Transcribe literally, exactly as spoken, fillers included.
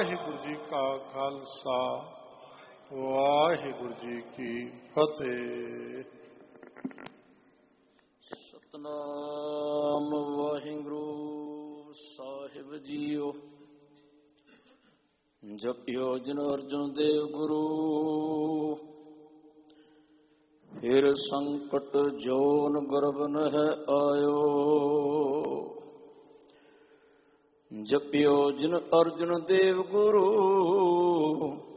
ਵਾਹਿਗੁਰੂ ਜੀ ਕਾ ਖਾਲਸਾ, ਵਾਹਿਗੁਰੂ ਜੀ ਕੀ ਫਤਿਹ। ਸਤਨਾਮ ਵਾਹਿਗੁਰੂ ਸਾਹਿਬ ਜੀਓ। ਜਪਿਓ ਜਿਨ ਅਰਜਨ ਦੇਵ ਗੁਰੂ, ਫਿਰ ਸੰਕਟ ਜੋਨ ਗਰਭ ਨਹਿ ਆਇਓ। ਜਪਿਓ ਜਿਨ ਅਰਜਨ ਦੇਵ ਗੁਰੂ,